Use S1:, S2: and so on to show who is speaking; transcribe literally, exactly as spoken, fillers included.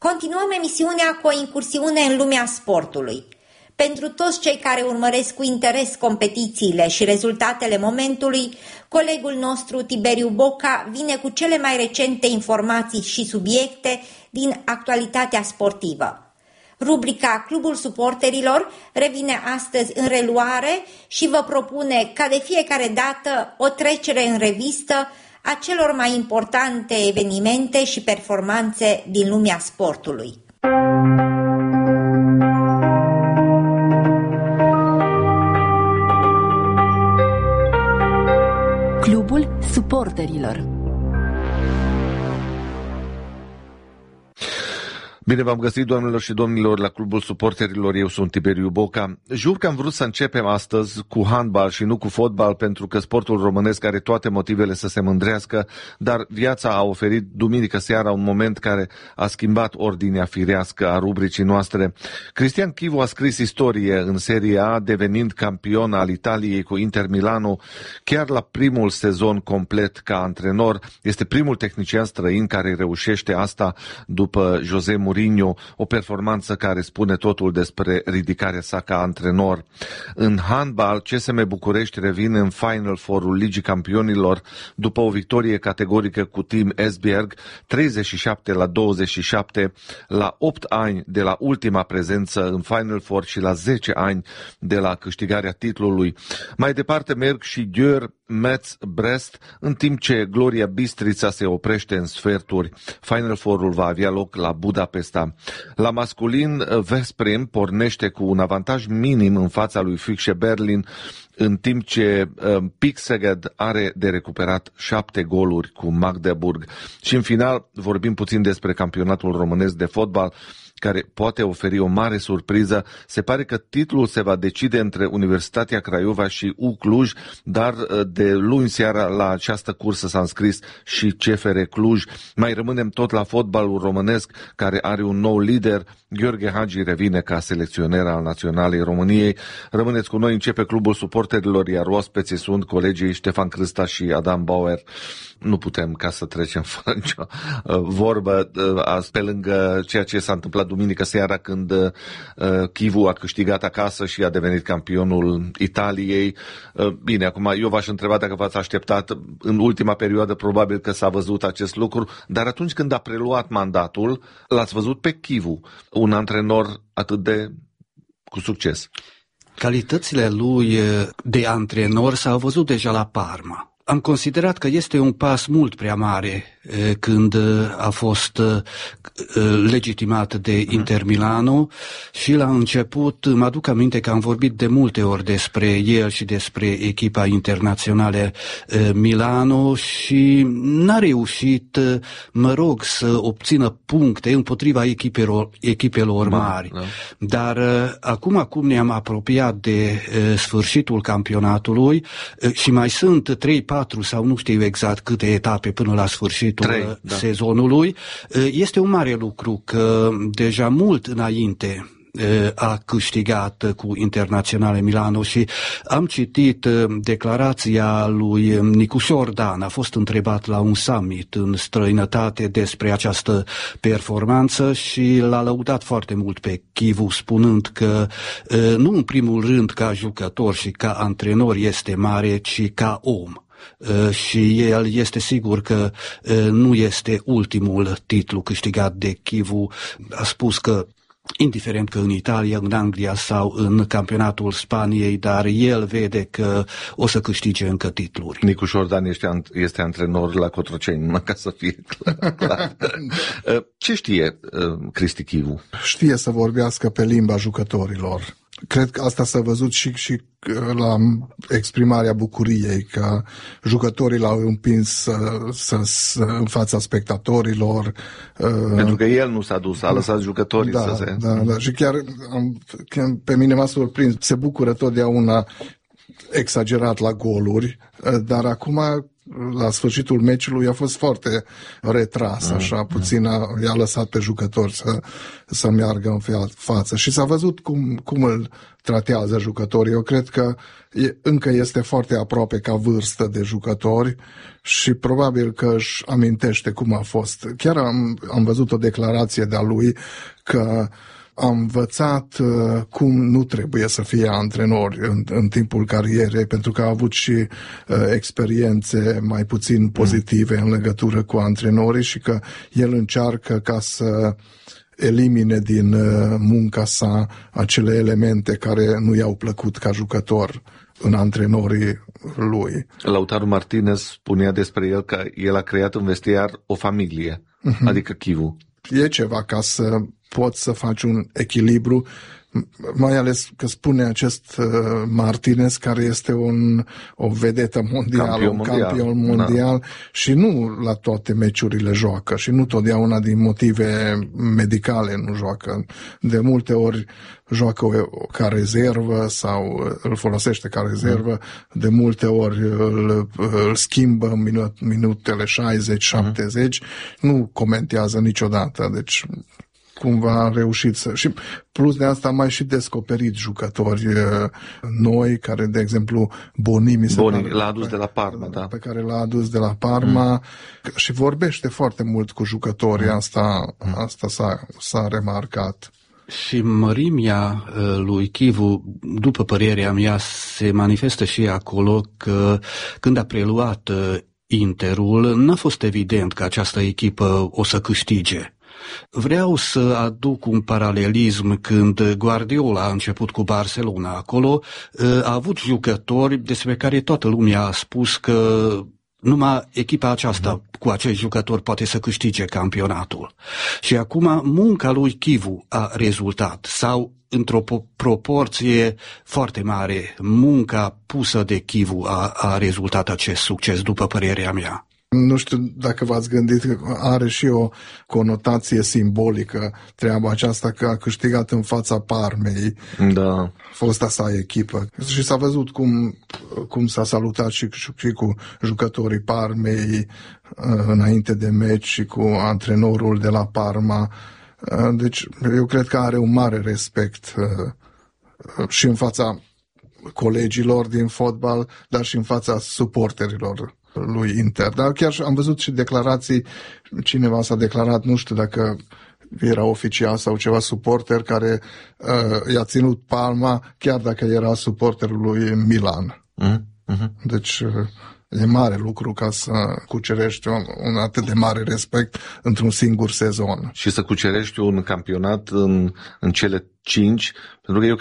S1: Continuăm emisiunea cu o incursiune în lumea sportului. Pentru toți cei care urmăresc cu interes competițiile și rezultatele momentului, colegul nostru Tiberiu Boca vine cu cele mai recente informații și subiecte din actualitatea sportivă. Rubrica Clubul Suporterilor revine astăzi în reluare și vă propune, ca de fiecare dată, o trecere în revistă a celor mai importante evenimente și performanțe din lumea sportului.
S2: Clubul Suporterilor.
S3: Bine v-am găsit, doamnelor și domnilor, la Clubul Suporterilor. Eu sunt Tiberiu Boca. Jur că am vrut să începem astăzi cu handbal și nu cu fotbal, pentru că sportul românesc are toate motivele să se mândrească, dar viața a oferit duminică seara un moment care a schimbat ordinea firească a rubricii noastre. Cristian Chivu a scris istorie în Serie A, devenind campion al Italiei cu Inter Milano, chiar la primul sezon complet ca antrenor. Este primul tehnician străin care reușește asta după José Mourinho. O performanță care spune totul despre ridicarea sa ca antrenor. În handbal, C S M București revine în Final Four-ul Ligii Campionilor după o victorie categorică cu Team Esbjerg, treizeci și șapte la douăzeci și șapte, la opt ani de la ultima prezență în Final Four și la zece ani de la câștigarea titlului. Mai departe merg și Győr, Metz, Brest, în timp ce Gloria Bistrița se oprește în sferturi. Final Four-ul va avea loc la Budapesta. La masculin, Veszprém pornește cu un avantaj minim în fața lui Füchse Berlin, în timp ce uh, Pick Szeged are de recuperat șapte goluri cu Magdeburg. Și în final vorbim puțin despre campionatul românesc de fotbal, care poate oferi o mare surpriză. Se pare că titlul se va decide între Universitatea Craiova și U Cluj, dar de luni seara la această cursă s-a înscris și C F R Cluj. Mai rămânem tot la fotbalul românesc, care are un nou lider. Gheorghe Hagi revine ca selecționer al Naționalei României. Rămâneți cu noi, începe Clubul Suporterilor, iar oaspeții sunt colegii Ștefan Crâsta și Adam Bauer. Nu putem ca să trecem fără nicio vorbă pe lângă ceea ce s-a întâmplat duminică seara, când uh, Chivu a câștigat acasă și a devenit campionul Italiei. Uh, bine, acum eu v-aș întreba dacă v-ați așteptat. În ultima perioadă probabil că s-a văzut acest lucru, dar atunci când a preluat mandatul, l-ați văzut pe Chivu, un antrenor atât de cu succes.
S4: Calitățile lui de antrenor s-au văzut deja la Parma. Am considerat că este un pas mult prea mare când a fost legitimat de Inter Milano și la început mă aduc aminte că am vorbit de multe ori despre el și despre echipa internațională Milano și n-a reușit, mă rog, să obțină puncte împotriva echipelor, echipelor mari. Da, da. Dar acum, acum ne-am apropiat de sfârșitul campionatului și mai sunt trei patru sau nu știu exact câte etape până la sfârșitul trei, da. sezonului. Este un mare lucru că deja mult înainte a câștigat cu Internaționale Milano și am citit declarația lui Nicu Șordan. A fost întrebat la un summit în străinătate despre această performanță și l-a lăudat foarte mult pe Chivu, spunând că nu în primul rând ca jucător și ca antrenor este mare, ci ca om. Uh, și el este sigur că uh, nu este ultimul titlu câștigat de Chivu. A spus că indiferent că în Italia, în Anglia sau în campionatul Spaniei, dar el vede că o să câștige încă titluri.
S3: Nicu Șordan este, este antrenor la Cotroceni, ca să fie clar. clar. Ce știe Cristi Chivu?
S5: Știe să vorbească pe limba jucătorilor. Cred că asta s-a văzut și, și la exprimarea bucuriei, că jucătorii l-au împins să, să, să, în fața spectatorilor.
S3: Pentru că el nu s-a dus, a lăsat jucătorii
S5: da,
S3: să se...
S5: Da, da, și chiar pe mine m-a surprins. Se bucură totdeauna exagerat la goluri, dar acum la sfârșitul meciului a fost foarte retras, așa, puțin a, i-a lăsat pe jucători să, să meargă în față și s-a văzut cum, cum îl tratează jucătorii. Eu cred că e, încă este foarte aproape ca vârstă de jucători și probabil că își amintește cum a fost. Chiar am, am văzut o declarație de-a lui că am învățat uh, cum nu trebuie să fie antrenori în, în timpul carierei, pentru că a avut și uh, experiențe mai puțin pozitive în legătură cu antrenorii și că el încearcă ca să elimine din uh, munca sa acele elemente care nu i-au plăcut ca jucător în antrenorii lui.
S3: Lautaro Martinez spunea despre el că el a creat în vestiar o familie, uh-huh. adică Chivu.
S5: E ceva ca să poți să faci un echilibru, mai ales că spune acest Martinez, care este un, o vedetă mondială, campion un mondial. campion mondial da. Și nu la toate meciurile joacă și nu totdeauna din motive medicale nu joacă. De multe ori joacă ca rezervă sau îl folosește ca rezervă, mm. de multe ori îl, îl schimbă în minut, minutele șaizeci șaptezeci, mm. nu comentează niciodată, deci cumva a reușit să... Și plus de asta am mai și descoperit jucători noi, care, de exemplu, Boni,
S3: Boni l-a adus de la Parma, da.
S5: Pe care l-a adus de la Parma mm. și vorbește foarte mult cu jucătorii, mm. asta, asta s-a, s-a remarcat.
S4: Și mărimea lui Chivu, după părerea mea, se manifestă și acolo că când a preluat Interul, n-a fost evident că această echipă o să câștige. Vreau să aduc un paralelism când Guardiola a început cu Barcelona. Acolo a avut jucători despre care toată lumea a spus că numai echipa aceasta cu acești jucători poate să câștige campionatul. Și acum munca lui Chivu a rezultat, sau într-o proporție foarte mare, munca pusă de Chivu a, a rezultat acest succes, după părerea mea.
S5: Nu știu dacă v-ați gândit că are și o conotație simbolică treaba aceasta, că a câștigat în fața Parmei,
S3: da.
S5: fosta sa echipă. Și s-a văzut cum, cum s-a salutat și, și cu jucătorii Parmei înainte de meci și cu antrenorul de la Parma. Deci eu cred că are un mare respect și în fața colegilor din fotbal, dar și în fața suporterilor lui Inter. Dar chiar am văzut și declarații, cineva s-a declarat, nu știu dacă era oficial sau ceva, suporter care uh, i-a ținut palma chiar dacă era suporterul lui Milan. Mm-hmm. Deci uh, e mare lucru ca să cucerești un, un atât de mare respect într-un singur sezon.
S3: Și să cucerești un campionat în, în cele cinci, pentru că eu